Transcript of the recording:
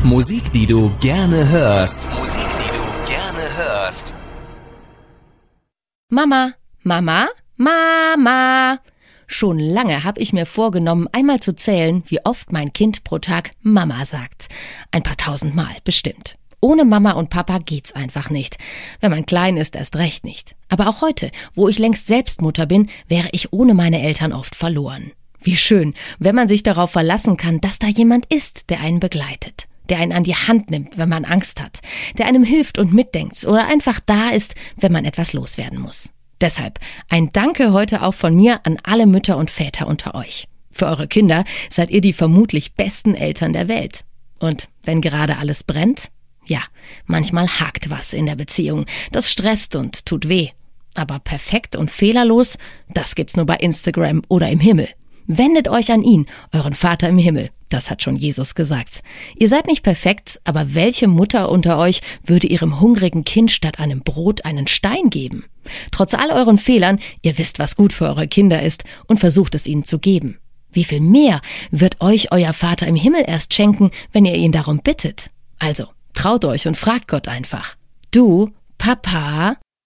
Musik, die du gerne hörst. Musik, die du gerne hörst. Mama, Mama, Mama. Schon lange habe ich mir vorgenommen, einmal zu zählen, wie oft mein Kind pro Tag Mama sagt. Ein paar tausend Mal, bestimmt. Ohne Mama und Papa geht's einfach nicht. Wenn man klein ist, erst recht nicht. Aber auch heute, wo ich längst selbst Mutter bin, wäre ich ohne meine Eltern oft verloren. Wie schön, wenn man sich darauf verlassen kann, dass da jemand ist, der einen begleitet. Der einen an die Hand nimmt, wenn man Angst hat. Der einem hilft und mitdenkt oder einfach da ist, wenn man etwas loswerden muss. Deshalb ein Danke heute auch von mir an alle Mütter und Väter unter euch. Für eure Kinder seid ihr die vermutlich besten Eltern der Welt. Und wenn gerade alles brennt? Ja, manchmal hakt was in der Beziehung. Das stresst und tut weh. Aber perfekt und fehlerlos, das gibt's nur bei Instagram oder im Himmel. Wendet euch an ihn, euren Vater im Himmel. Das hat schon Jesus gesagt. Ihr seid nicht perfekt, aber welche Mutter unter euch würde ihrem hungrigen Kind statt einem Brot einen Stein geben? Trotz all euren Fehlern, ihr wisst, was gut für eure Kinder ist und versucht es ihnen zu geben. Wie viel mehr wird euch euer Vater im Himmel erst schenken, wenn ihr ihn darum bittet? Also, traut euch und fragt Gott einfach. Du, Papa,